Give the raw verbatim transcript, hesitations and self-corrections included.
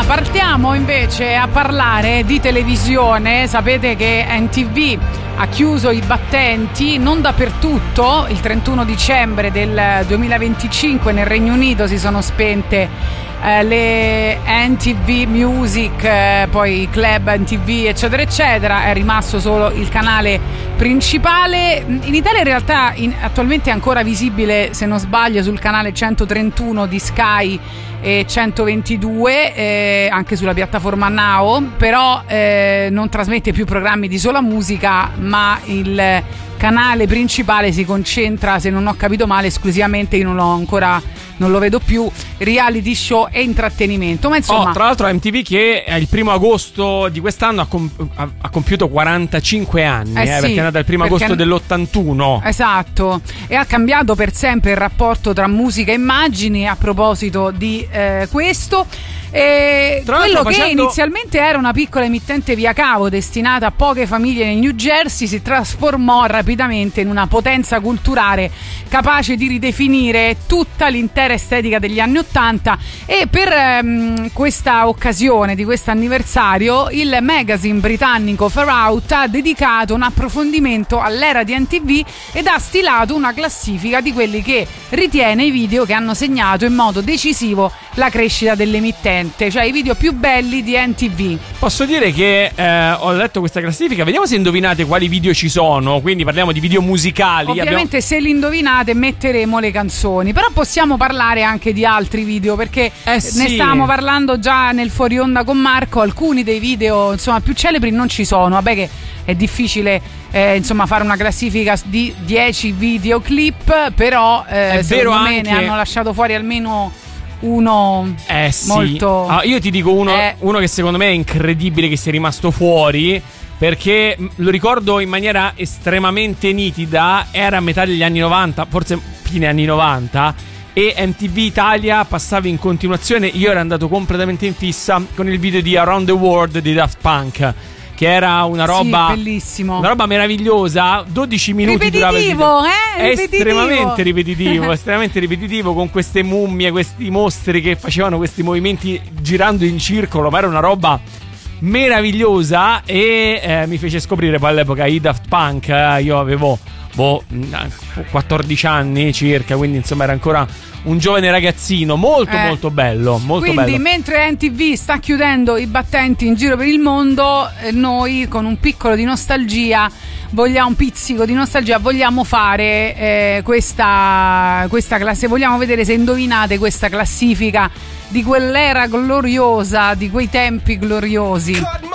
Ma partiamo invece a parlare di televisione. Sapete che N T V ha chiuso i battenti non dappertutto. Il trentuno dicembre del duemilaventicinque nel Regno Unito si sono spente eh, le N T V Music, eh, poi Club N T V eccetera eccetera. È rimasto solo il canale principale. In Italia in realtà in, attualmente è ancora visibile, se non sbaglio, sul canale centotrentuno di Sky e centoventidue, eh, anche sulla piattaforma Now, però eh, non trasmette più programmi di sola musica, ma il canale principale si concentra, se non ho capito male, esclusivamente, io non l'ho ancora, non lo vedo più, reality show e intrattenimento. Ma insomma, oh, tra l'altro M T V che il primo agosto di quest'anno ha, comp- ha compiuto quarantacinque anni, eh eh, sì, perché è nata il primo perché... agosto dell'ottantuno. Esatto, e ha cambiato per sempre il rapporto tra musica e immagini. A proposito di eh, questo, e quello facendo... che inizialmente era una piccola emittente via cavo destinata a poche famiglie nel New Jersey si trasformò rapidamente in una potenza culturale capace di ridefinire tutta l'intera estetica degli anni Ottanta. E per ehm, questa occasione di questo anniversario il magazine britannico Far Out ha dedicato un approfondimento all'era di N T V ed ha stilato una classifica di quelli che ritiene i video che hanno segnato in modo decisivo la crescita dell'emittente, cioè i video più belli di N T V. Posso dire che eh, ho letto questa classifica, vediamo se indovinate quali video ci sono, quindi parliamo di video musicali. Ovviamente abbiamo... se li indovinate metteremo le canzoni, però possiamo parlare anche di altri video, perché eh sì. ne stavamo parlando già nel fuori onda con Marco. Alcuni dei video insomma più celebri non ci sono, vabbè che è difficile eh, insomma fare una classifica di dieci videoclip, però eh, è secondo vero me anche... ne hanno lasciato fuori almeno uno eh sì. molto ah, io ti dico uno, eh. uno che secondo me è incredibile che sia rimasto fuori, perché lo ricordo in maniera estremamente nitida. Era a metà degli anni novanta, forse fine anni novanta, e M T V Italia passava in continuazione. Io ero andato completamente in fissa con il video di Around the World di Daft Punk, che era una roba sì, bellissimo, una roba meravigliosa. dodici minuti durava il video. Eh? È Ripetitivo. estremamente ripetitivo, estremamente ripetitivo, con queste mummie, questi mostri che facevano questi movimenti girando in circolo, ma era una roba meravigliosa. E eh, mi fece scoprire poi all'epoca i Daft Punk. eh, io avevo boh, quattordici anni circa, quindi insomma era ancora un giovane ragazzino, molto eh. molto bello, molto Quindi bello. mentre N T V sta chiudendo i battenti in giro per il mondo, eh, noi con un piccolo di nostalgia vogliamo un pizzico di nostalgia vogliamo fare eh, questa questa classe, vogliamo vedere se indovinate questa classifica di quell'era gloriosa, di quei tempi gloriosi.